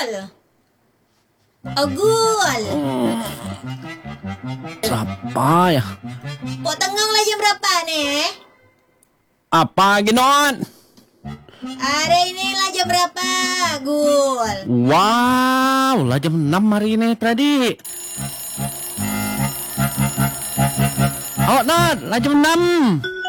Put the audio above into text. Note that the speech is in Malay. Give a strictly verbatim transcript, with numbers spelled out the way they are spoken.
Gul. Oh, Gul. Siapa ya? Pok tengok lah jam berapa nih? Apa Ginon? Hari ini lah jam berapa, Gul? Wow, lah jam enam hari ini tadi. Oh, Not, lah jam enam.